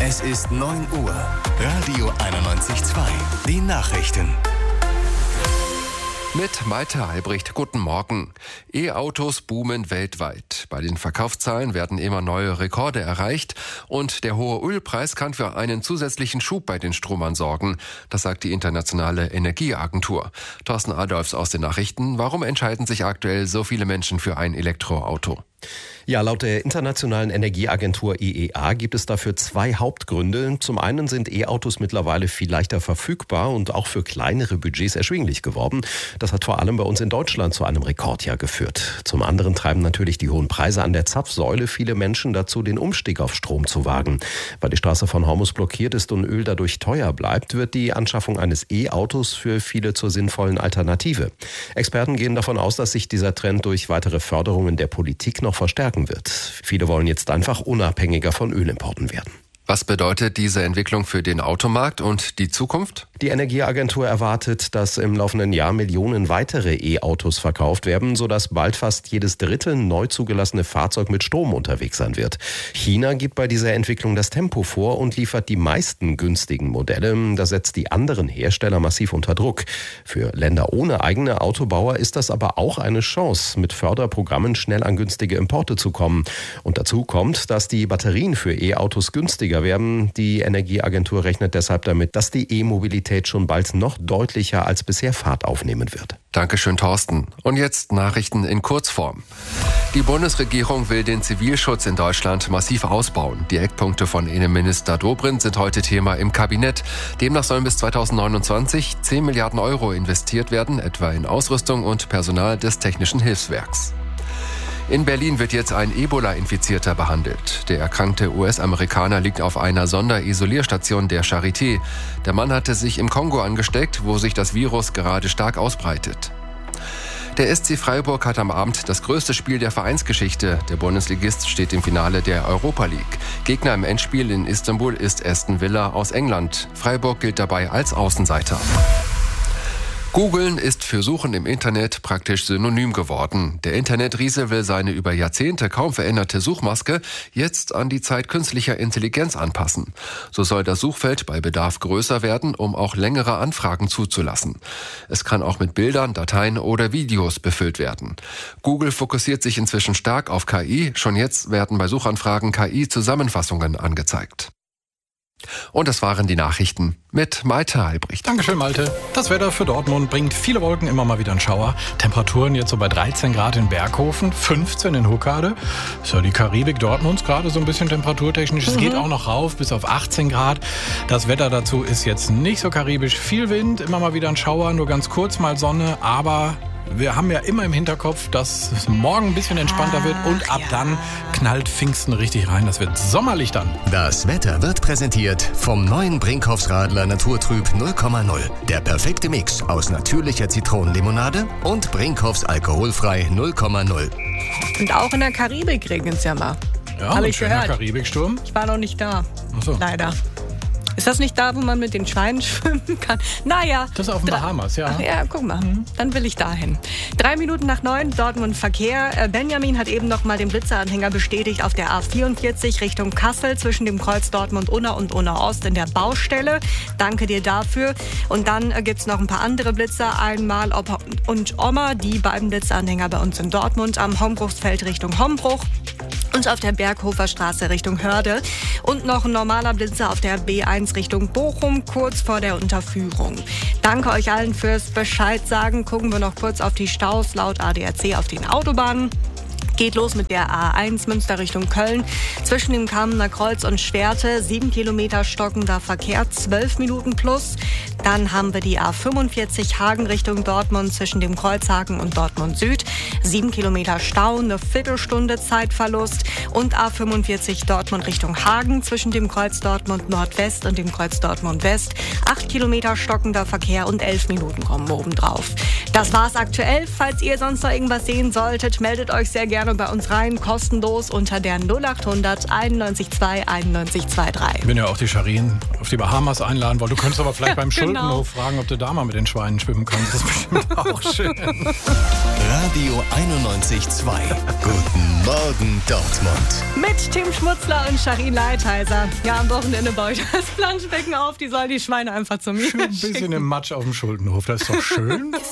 Es ist 9 Uhr. Radio 91.2. Die Nachrichten. Mit Malte Albrecht, guten Morgen. E-Autos boomen weltweit. Bei den Verkaufszahlen werden immer neue Rekorde erreicht und der hohe Ölpreis kann für einen zusätzlichen Schub bei den Stromern sorgen. Das sagt die Internationale Energieagentur. Thorsten Adolfs aus den Nachrichten. Warum entscheiden sich aktuell so viele Menschen für ein Elektroauto? Ja, laut der Internationalen Energieagentur IEA gibt es dafür 2 Hauptgründe. Zum einen sind E-Autos mittlerweile viel leichter verfügbar und auch für kleinere Budgets erschwinglich geworden. Das hat vor allem bei uns in Deutschland zu einem Rekordjahr geführt. Zum anderen treiben natürlich die hohen Preise an der Zapfsäule viele Menschen dazu, den Umstieg auf Strom zu wagen. Weil die Straße von Hormuz blockiert ist und Öl dadurch teuer bleibt, wird die Anschaffung eines E-Autos für viele zur sinnvollen Alternative. Experten gehen davon aus, dass sich dieser Trend durch weitere Förderungen der Politik noch verstärken wird. Viele wollen jetzt einfach unabhängiger von Ölimporten werden. Was bedeutet diese Entwicklung für den Automarkt und die Zukunft? Die Energieagentur erwartet, dass im laufenden Jahr Millionen weitere E-Autos verkauft werden, sodass bald fast jedes dritte neu zugelassene Fahrzeug mit Strom unterwegs sein wird. China gibt bei dieser Entwicklung das Tempo vor und liefert die meisten günstigen Modelle. Das setzt die anderen Hersteller massiv unter Druck. Für Länder ohne eigene Autobauer ist das aber auch eine Chance, mit Förderprogrammen schnell an günstige Importe zu kommen. Und dazu kommt, dass die Batterien für E-Autos günstiger werden. Die Energieagentur rechnet deshalb damit, dass die E-Mobilität schon bald noch deutlicher als bisher Fahrt aufnehmen wird. Dankeschön, Thorsten. Und jetzt Nachrichten in Kurzform. Die Bundesregierung will den Zivilschutz in Deutschland massiv ausbauen. Die Eckpunkte von Innenminister Dobrindt sind heute Thema im Kabinett. Demnach sollen bis 2029 10 Milliarden Euro investiert werden, etwa in Ausrüstung und Personal des Technischen Hilfswerks. In Berlin wird jetzt ein Ebola-Infizierter behandelt. Der erkrankte US-Amerikaner liegt auf einer Sonderisolierstation der Charité. Der Mann hatte sich im Kongo angesteckt, wo sich das Virus gerade stark ausbreitet. Der SC Freiburg hat am Abend das größte Spiel der Vereinsgeschichte. Der Bundesligist steht im Finale der Europa League. Gegner im Endspiel in Istanbul ist Aston Villa aus England. Freiburg gilt dabei als Außenseiter. Googlen ist für Suchen im Internet praktisch synonym geworden. Der Internetriese will seine über Jahrzehnte kaum veränderte Suchmaske jetzt an die Zeit künstlicher Intelligenz anpassen. So soll das Suchfeld bei Bedarf größer werden, um auch längere Anfragen zuzulassen. Es kann auch mit Bildern, Dateien oder Videos befüllt werden. Google fokussiert sich inzwischen stark auf KI. Schon jetzt werden bei Suchanfragen KI-Zusammenfassungen angezeigt. Und das waren die Nachrichten mit Malte Albrecht. Dankeschön, Malte. Das Wetter für Dortmund bringt viele Wolken, immer mal wieder einen Schauer. Temperaturen jetzt so bei 13 Grad in Berghofen, 15 in Huckade. Ist ja die Karibik Dortmunds gerade so ein bisschen temperaturtechnisch. Es geht auch noch rauf bis auf 18 Grad. Das Wetter dazu ist jetzt nicht so karibisch. Viel Wind, immer mal wieder ein Schauer, nur ganz kurz mal Sonne, aber wir haben ja immer im Hinterkopf, dass es morgen ein bisschen entspannter wird und ab dann knallt Pfingsten richtig rein. Das wird sommerlich dann. Das Wetter wird präsentiert vom neuen Brinkhoffs Radler Naturtrüb 0,0. Der perfekte Mix aus natürlicher Zitronenlimonade und Brinkhoffs alkoholfrei 0,0. Und auch in der Karibik regnet es ja mal. Ja, habe ich gehört. Karibiksturm. Ich war noch nicht da. Ach so. Leider. Ist das nicht da, wo man mit den Schweinen schwimmen kann? Naja. Das ist auf den Bahamas, ja. Ach ja, guck mal. Dann will ich dahin. 3 Minuten nach 9, Dortmund Verkehr. Benjamin hat eben noch mal den Blitzeranhänger bestätigt auf der A44 Richtung Kassel zwischen dem Kreuz Dortmund-Unna und Unna-Ost in der Baustelle. Danke dir dafür. Und dann gibt es noch ein paar andere Blitzer. Einmal Opa und Oma, die beiden Blitzeranhänger bei uns in Dortmund am Hombruchsfeld Richtung Hombruch. Und auf der Berghofer Straße Richtung Hörde. Und noch ein normaler Blitzer auf der B1 Richtung Bochum, kurz vor der Unterführung. Danke euch allen fürs Bescheid sagen. Gucken wir noch kurz auf die Staus laut ADAC auf den Autobahnen. Geht los mit der A1 Münster Richtung Köln. Zwischen dem Kamener Kreuz und Schwerte 7 Kilometer stockender Verkehr, 12 Minuten plus. Dann haben wir die A45 Hagen Richtung Dortmund zwischen dem Kreuzhagen und Dortmund Süd. 7 Kilometer Stau, eine Viertelstunde Zeitverlust. Und A45 Dortmund Richtung Hagen zwischen dem Kreuz Dortmund Nordwest und dem Kreuz Dortmund West. 8 Kilometer stockender Verkehr und 11 Minuten kommen obendrauf. Das war's aktuell. Falls ihr sonst noch irgendwas sehen solltet, meldet euch sehr gerne bei uns rein, kostenlos unter der 0800 91 2 91 23. Ich bin ja auch die Scharin auf die Bahamas einladen wollte. Du könntest aber vielleicht beim Schulz Schuldenhof fragen, ob du da mal mit den Schweinen schwimmen kannst. Das ist bestimmt auch schön. Radio 91.2. Guten Morgen, Dortmund. Mit Tim Schmutzler und Sharin Leitheiser. Ja, am Wochenende baue ich das Planschbecken auf. Die sollen die Schweine einfach zu mir Ein bisschen im Matsch auf dem Schuldenhof, das ist doch schön.